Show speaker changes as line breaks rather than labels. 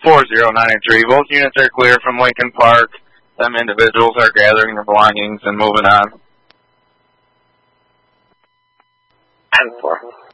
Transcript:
4093. Both units are clear from Lincoln Park. Some individuals are gathering their belongings and moving on.
10-4.